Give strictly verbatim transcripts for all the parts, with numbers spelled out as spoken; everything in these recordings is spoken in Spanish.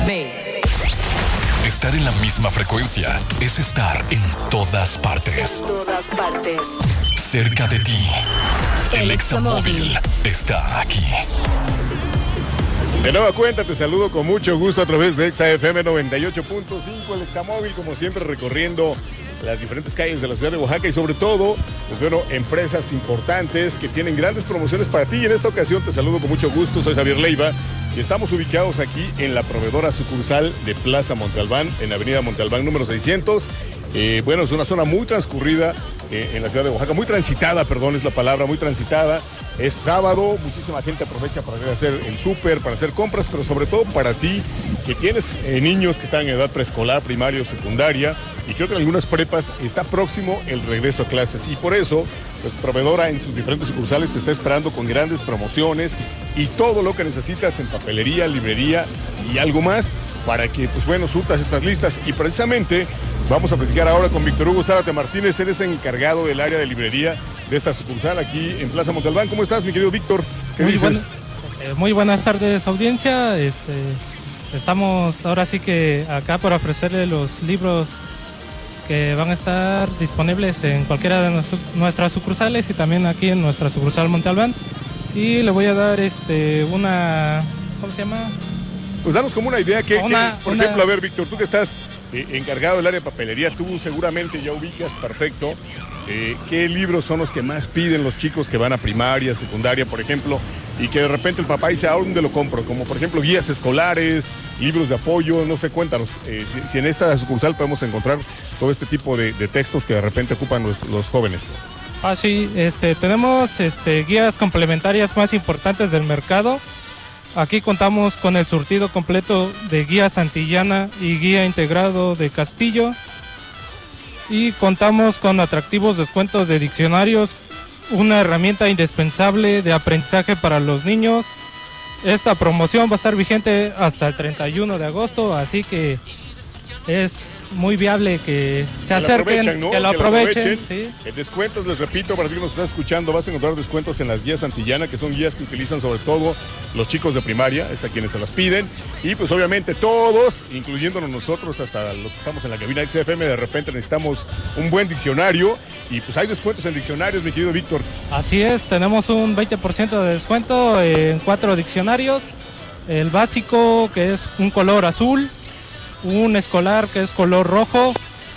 M. Estar en la misma frecuencia es estar en todas partes. En todas partes. Cerca de ti. El Examóvil está aquí. De nueva cuenta, te saludo con mucho gusto a través de Exa F M noventa y ocho punto cinco, el Examóvil, como siempre, recorriendo las diferentes calles de la ciudad de Oaxaca y sobre todo, pues bueno, empresas importantes que tienen grandes promociones para ti. Y en esta ocasión te saludo con mucho gusto, soy Javier Leiva y estamos ubicados aquí en la proveedora sucursal de Plaza Monte Albán, en Avenida Monte Albán número seiscientos. Eh, bueno, es una zona muy transcurrida eh, en la ciudad de Oaxaca, muy transitada, perdón, es la palabra, muy transitada. Es sábado, muchísima gente aprovecha para ir a hacer el súper, para hacer compras, pero sobre todo para ti que tienes eh, niños que están en edad preescolar, primaria o secundaria, y creo que en algunas prepas está próximo el regreso a clases. Y por eso, pues Proveedora en sus diferentes sucursales te está esperando con grandes promociones y todo lo que necesitas en papelería, librería y algo más para que, pues bueno, surtas estas listas. Y precisamente vamos a platicar ahora con Víctor Hugo Zárate Martínez, él es el encargado del área de librería de esta sucursal aquí en Plaza Monte Albán. ¿Cómo estás, mi querido Víctor? ¿Qué muy dices? Buena, eh, muy buenas tardes, audiencia. Este, estamos ahora sí que acá para ofrecerle los libros que van a estar disponibles en cualquiera de nuestro, nuestras sucursales y también aquí en nuestra sucursal Monte Albán. Y le voy a dar este una, ¿cómo se llama? Pues danos como una idea que, una, que por una... ejemplo, a ver, Víctor, tú que estás eh, encargado del área de papelería, tú seguramente ya ubicas perfecto eh, qué libros son los que más piden los chicos que van a primaria, secundaria, por ejemplo, y que de repente el papá dice, ¿a dónde lo compro? Como por ejemplo guías escolares, libros de apoyo, no sé, cuéntanos, eh, si, si en esta sucursal podemos encontrar todo este tipo de, de textos que de repente ocupan los, los jóvenes. Ah, sí, este, tenemos este, guías complementarias más importantes del mercado. Aquí contamos con el surtido completo de guía Santillana y guía integrado de Castillo. Y contamos con atractivos descuentos de diccionarios, una herramienta indispensable de aprendizaje para los niños. Esta promoción va a estar vigente hasta el treinta y uno de agosto, así que es muy viable que se acerquen, que lo aprovechen, ¿no? que lo aprovechen. ¿Sí? El descuentos, les repito, para ti que nos estás escuchando, vas a encontrar descuentos en las guías Santillana, que son guías que utilizan sobre todo los chicos de primaria, es a quienes se las piden, y pues obviamente todos, incluyéndonos nosotros, hasta los que estamos en la cabina X F M, de repente necesitamos un buen diccionario, y pues hay descuentos en diccionarios, mi querido Víctor. Así es, tenemos un veinte por ciento de descuento en cuatro diccionarios, el básico, que es un color azul, un escolar que es color rojo,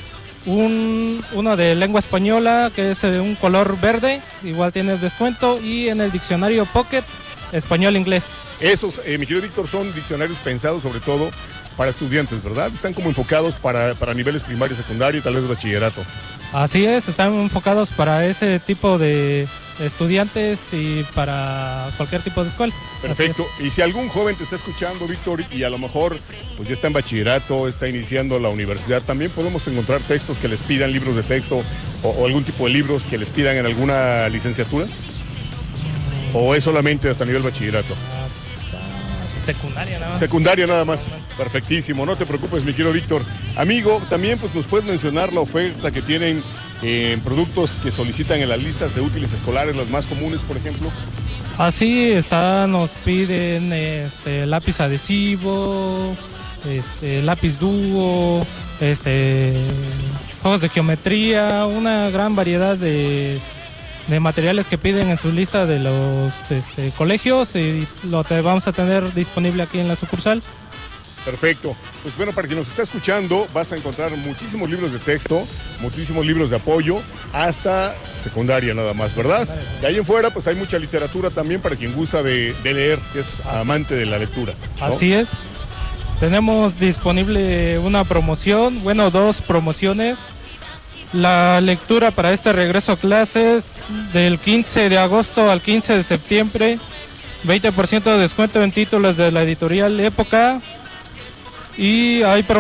un, uno de lengua española que es un color verde, igual tiene descuento, y en el diccionario Pocket, español-inglés. Esos, eh, mi querido Víctor, son diccionarios pensados sobre todo para estudiantes, ¿verdad? Están como enfocados para, para niveles primario, secundario y tal vez bachillerato. Así es, están enfocados para ese tipo de estudiantes y para cualquier tipo de escuela. Perfecto. Y si algún joven te está escuchando, Víctor, y a lo mejor pues ya está en bachillerato, está iniciando la universidad, también podemos encontrar textos que les pidan, libros de texto o, o algún tipo de libros que les pidan en alguna licenciatura. ¿O es solamente hasta nivel bachillerato? Secundaria nada más. Secundaria nada más. Perfectísimo, no te preocupes, mi querido Víctor. Amigo, también pues nos puedes mencionar la oferta que tienen en eh, productos que solicitan en las listas de útiles escolares, las más comunes, por ejemplo. Así está, nos piden este, lápiz adhesivo, este, lápiz dúo, este, juegos de geometría, una gran variedad de, de materiales que piden en su lista de los este, colegios, y lo te vamos a tener disponible aquí en la sucursal. Perfecto. Pues bueno, para quien nos está escuchando, vas a encontrar muchísimos libros de texto, muchísimos libros de apoyo, hasta secundaria nada más, ¿verdad? De ahí en fuera, pues hay mucha literatura también para quien gusta de, de leer, que es amante de la lectura, ¿no? Así es. Tenemos disponible una promoción, bueno, dos promociones. La lectura para este regreso a clases del quince de agosto al quince de septiembre, veinte por ciento de descuento en títulos de la editorial Época. Y hay promociones